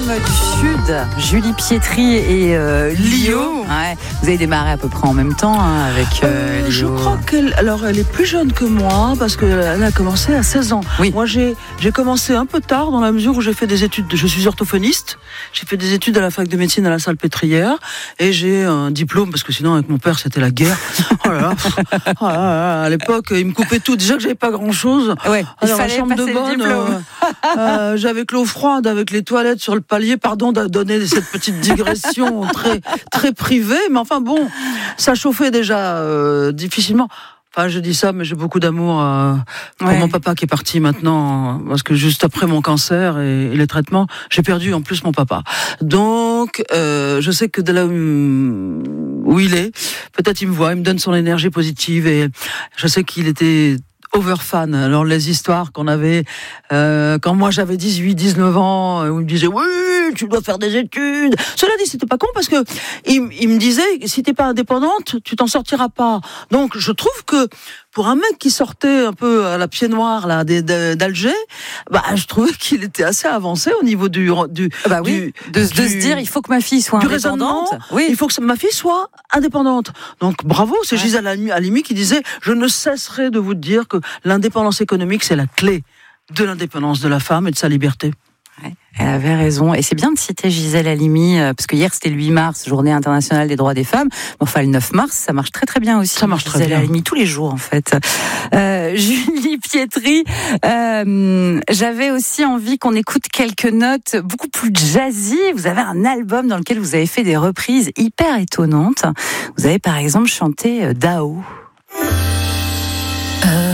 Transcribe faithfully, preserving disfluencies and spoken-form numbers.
du Sud, Julie Pietri et euh, Lio. Ouais, vous avez démarré à peu près en même temps hein, avec euh, euh, Lio. Je crois qu'elle alors elle est plus jeune que moi parce qu'elle a commencé à seize ans. Oui. Moi j'ai, j'ai commencé un peu tard dans la mesure où j'ai fait des études, de, je suis orthophoniste, j'ai fait des études à la fac de médecine à la Salpêtrière et j'ai un diplôme parce que sinon avec mon père c'était la guerre. Oh là là, oh là là, à l'époque il me coupait tout, déjà que j'avais pas grand chose. Ouais, il alors, fallait la chambre passer de le bonne, diplôme. euh, euh, j'avais que l'eau froide avec les toilettes sur le palier, pardon de donner cette petite digression très, très privée, mais enfin bon, ça chauffait déjà euh, difficilement. Enfin, je dis ça, mais j'ai beaucoup d'amour euh, pour Ouais. mon papa qui est parti maintenant, parce que juste après mon cancer et, et les traitements, j'ai perdu en plus mon papa. Donc, euh, je sais que de là où, où il est, peut-être il me voit, il me donne son énergie positive, et je sais qu'il était over fan. Alors les histoires qu'on avait euh, quand moi j'avais dix-huit, dix-neuf ans, où il me disait oui, tu dois faire des études. Cela dit, c'était pas con parce que il, il me disait si t'es pas indépendante, tu t'en sortiras pas. Donc je trouve que pour un mec qui sortait un peu à la pied noir là d'Alger, bah je trouvais qu'il était assez avancé au niveau du du bah oui, du, de, du, de se dire il faut que ma fille soit du indépendante. raisonnement. Oui. Il faut que ma fille soit indépendante. Donc bravo, c'est ouais. Gisèle Halimi qui disait je ne cesserai de vous dire que l'indépendance économique c'est la clé de l'indépendance de la femme et de sa liberté. Ouais, elle avait raison. Et c'est bien de citer Gisèle Halimi, parce que hier c'était le huit mars, journée internationale des droits des femmes. Enfin, le neuf mars, ça marche très très bien aussi. Ça marche très Gisèle bien. Halimi, tous les jours en fait. Euh, Julie Pietri, euh, j'avais aussi envie qu'on écoute quelques notes beaucoup plus jazzy. Vous avez un album dans lequel vous avez fait des reprises hyper étonnantes. Vous avez par exemple chanté Dao. Euh